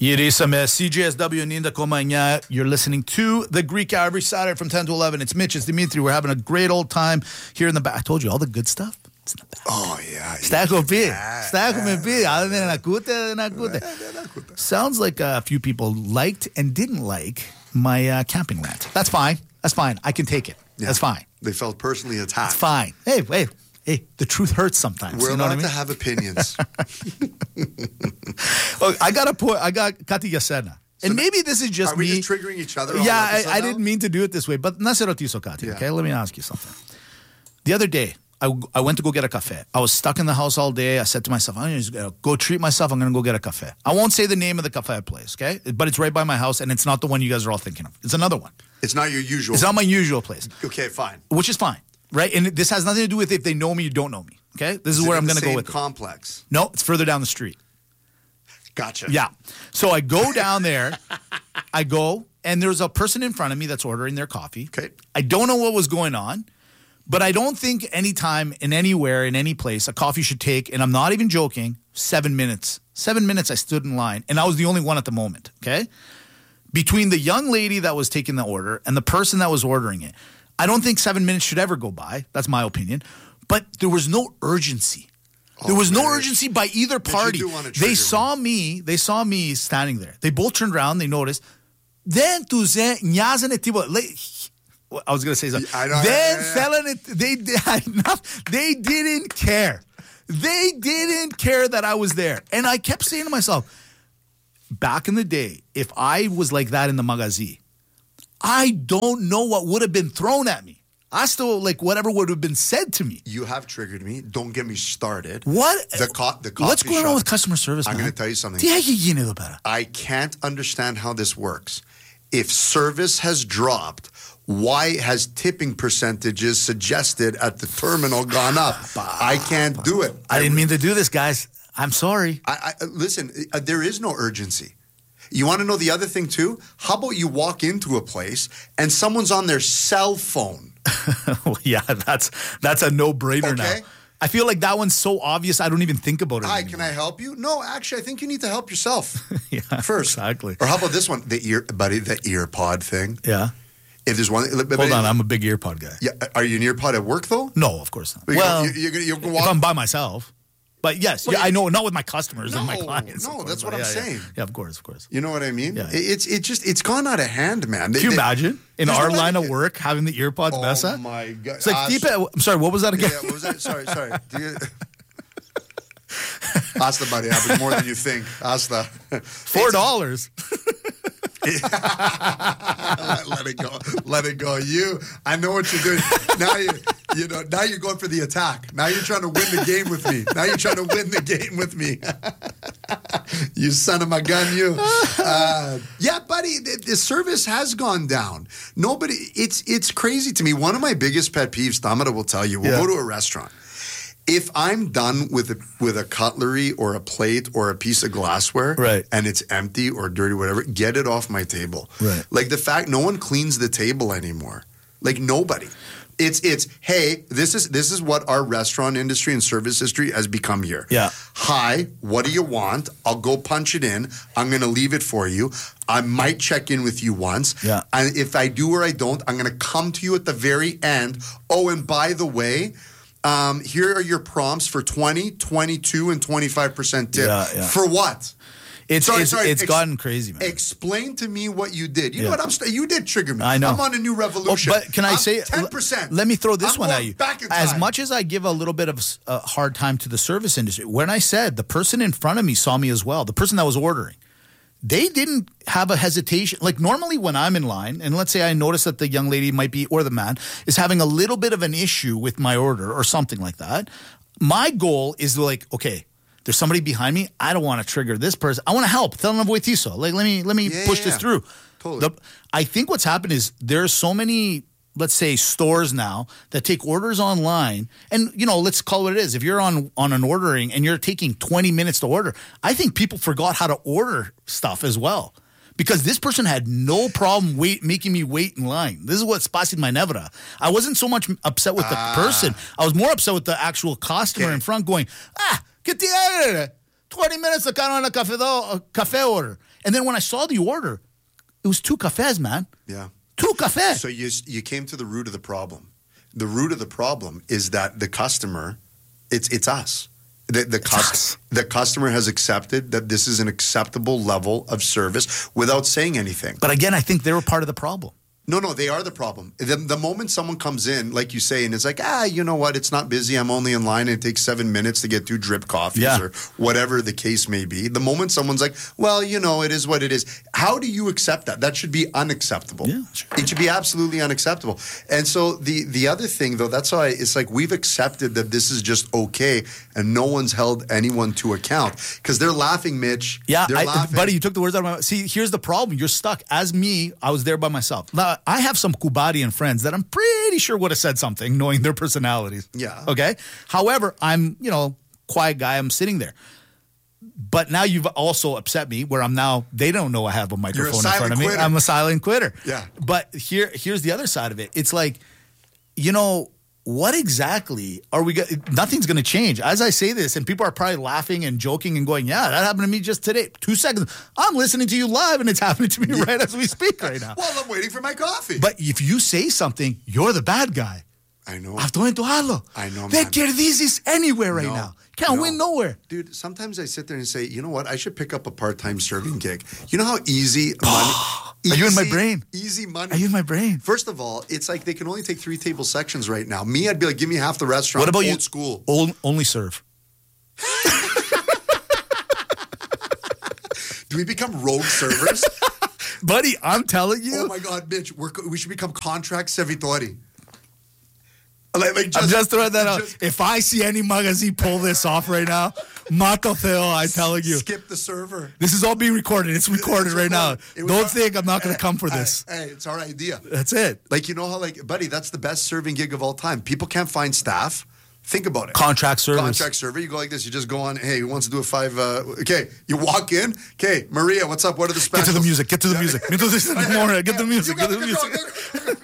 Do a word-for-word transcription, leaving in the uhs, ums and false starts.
Yerisame, C J S W Ninda Komanya. You're listening to The Greek Hour every Saturday from ten to eleven. It's Mitch, it's Dimitri. We're having a great old time here in the back. I told you all the good stuff. It's in the back. Oh, yeah. Stai con P. Stai con P. Sounds like a few people liked and didn't like my uh, camping rant. That's fine. That's fine. I can take it. Yeah. That's fine. They felt personally attacked. It's fine. Hey, hey. Hey, the truth hurts sometimes. We're you know allowed what I mean? to have opinions. Look, I got a point. I got Kati Yasena. So and maybe this is just are we me. just triggering each other? Yeah, I, I didn't mean to do it this way. But Naserotiso Kati, Yeah. okay? Let me ask you something. The other day, I, I went to go get a cafe. I was stuck in the house all day. I said to myself, I'm just going to go treat myself. I'm going to go get a cafe. I won't say the name of the cafe place, okay? But it's right by my house, and it's not the one you guys are all thinking of. It's another one. It's not your usual. It's not my usual place. Okay, fine. Which is fine, right? And this has nothing to do with if they know me or don't know me, okay? This is, Is where it I'm in going the to go same with it. complex? No, it's further down the street. Gotcha. Yeah. So I go down there. I go, and there's a person in front of me that's ordering their coffee. Okay. I don't know what was going on, but I don't think anytime, in anywhere, in any place, a coffee should take, and I'm not even joking, seven minutes. Seven minutes I stood in line, and I was the only one at the moment, okay? Between the young lady that was taking the order and the person that was ordering it, I don't think seven minutes should ever go by. That's my opinion. But there was no urgency. There was no urgency by either party. They saw me. They saw me standing there. They both turned around. They noticed. Then tu ze nyazane tibo. I was gonna say something. I know, then yeah, yeah. selling it. They they didn't care. They didn't care that I was there. And I kept saying to myself, back in the day, if I was like that in the magazine, I don't know what would have been thrown at me. I still, like, whatever would have been said to me. You have triggered me. Don't get me started. What? The, co- the coffee What's going shop, on with customer service, I'm man? going to tell you something. I I can't understand how this works. If service has dropped, why has tipping percentages suggested at the terminal gone up? I can't do it. I didn't mean to do this, guys. I'm sorry. I, I, listen, uh, there is no urgency. You want to know the other thing, too? How about you walk into a place and someone's on their cell phone? Well, yeah, that's that's a no-brainer Okay. now. I feel like that one's so obvious, I don't even think about it Hi, anymore. can I help you? No, actually, I think you need to help yourself Yeah, first. exactly. Or how about this one? The ear, buddy, the ear pod thing. Yeah. If there's one, Hold on, I'm a big earpod guy. Yeah, are you an ear pod at work though? No, of course not. You Well, you, you, you can walk. if I'm by myself. But yes, Well, yeah, I know, not with my customers and my No, clients. no, of course, that's what but I'm yeah, yeah. saying. Yeah, of course, of course. You know what I mean? Yeah. It- It's it just it's gone out of hand, man. They- Can you they- imagine in There's our no line of etiquette. work having the earpods Oh mess up? my god! It's like, Ask- deep. I'm sorry, what was that again? Yeah, what was that? Sorry, sorry. Do you, Asta, buddy, happens more than you think. Asta. Four dollars. let, let it go. Let it go. You, I know what you're doing. Now you, you know. Now you're going for the attack. Now you're trying to win the game with me. Now you're trying to win the game with me. You son of my gun, you. Uh, yeah, buddy. The, the service has gone down. Nobody. It's it's crazy to me. One of my biggest pet peeves, Tamara will tell you. We'll Yeah. go to a restaurant. If I'm done with a, with a cutlery or a plate or a piece of glassware, Right. and it's empty or dirty, whatever, get it off my table. Right. Like the fact no one cleans the table anymore. Like nobody. It's it's hey, this is this is what our restaurant industry and service industry has become here. Yeah. Hi, what do you want? I'll go punch it in. I'm going to leave it for you. I might check in with you once. Yeah. And if I do or I don't, I'm going to come to you at the very end. Oh, and by the way, um, here are your prompts for twenty, twenty-two, and twenty-five percent tip. Yeah, yeah. For what? It's Sorry, it's, sorry, it's ex- gotten crazy, man. Explain to me what you did. You Yeah. know what? I'm st- you did trigger me. I know. I'm on a new revolution. Oh, but can I I'm say ten percent? Let me throw this I'm one at going you. Back in As time. much as I give a little bit of a hard time to the service industry, when I said the person in front of me saw me as well, the person that was ordering, they didn't have a hesitation. Like normally when I'm in line, and let's say I notice that the young lady might be, or the man, is having a little bit of an issue with my order or something like that, my goal is to like, okay, there's somebody behind me. I don't want to trigger this person. I want to help. Tell them voitiso. Like, let me let me Yeah, push yeah, this yeah. through. Totally. The, I think what's happened is there's so many, let's say, stores now that take orders online. And, you know, let's call it what it is. If you're on, on an ordering and you're taking twenty minutes to order, I think people forgot how to order stuff as well. Because this person had no problem wait, making me wait in line. This is what spasid my nevra. I wasn't so much upset with the Ah. person. I was more upset with the actual customer Okay. in front going, ah, get the twenty minutes to count on a cafe, a cafe order. And then when I saw the order, it was two cafes, man. Yeah. Two cafes. So you you came to the root of the problem. The root of the problem is that the customer, it's it's us. The the, cus- the customer has accepted that this is an acceptable level of service without saying anything. But again, I think they were part of the problem. No, no, they are the problem. The, the moment someone comes in, like you say, and it's like, ah, you know what? It's not busy. I'm only in line. And it takes seven minutes to get two drip coffees Yeah. or whatever the case may be. The moment someone's like, well, you know, it is what it is. How do you accept that? That should be unacceptable. Yeah, sure. It should be absolutely unacceptable. And so the the other thing, though, that's why it's like we've accepted that this is just okay, and no one's held anyone to account because they're laughing, Mitch. Yeah, they're I, laughing. buddy, you took the words out of my mouth. See, here's the problem. You're stuck. As me, I was there by myself. Now, I have some Kubadian friends that I'm pretty sure would have said something, knowing their personalities. Yeah. Okay? However, I'm, you know, quiet guy. I'm sitting there. But now you've also upset me where I'm now, they don't know I have a microphone in front silent of me. quitter. I'm a silent quitter. Yeah. But here, here's the other side of it. It's like, you know, what exactly are we going nothing's going to change. As I say this, and people are probably laughing and joking and going, yeah, that happened to me just today. Two seconds. I'm listening to you live and it's happening to me right as we speak right now. Well, I'm waiting for my coffee. But if you say something, you're the bad guy. I know. Estoy en tu halo. I know, They man. get these anywhere right No, now. Can't no. win nowhere. Dude, sometimes I sit there and say, you know what? I should pick up a part-time serving gig. You know how easy money... Are you in my easy- brain? Easy money. Are you in my brain? First of all, it's like they can only take three table sections right now. Me, I'd be like, give me half the restaurant. What about Old you? school. Old, only serve. Do we become rogue servers? Buddy, I'm telling you. Oh my God, Mitch, we're, we should become contract servitori. Like, like I'm just throwing that out. just If I see any magazine pull this off right now, Mato Theo, I'm telling you. Skip the server. This is all being recorded. It's recorded It's right now. recorded. It was Don't our- think I'm not going to come for Hey, this. Hey, it's our idea. That's it. Like, you know how, like, buddy, that's the best serving gig of all time. People can't find staff. Think about it. Contract service. Contract server. You go like this. You just go on. Hey, who wants to do a five? Uh, okay, you walk in. Okay, Maria, what's up? What are the Get specials? to the music. Get to the music. Get to the music. Get to the music. You Get go, to the you go, music. you go.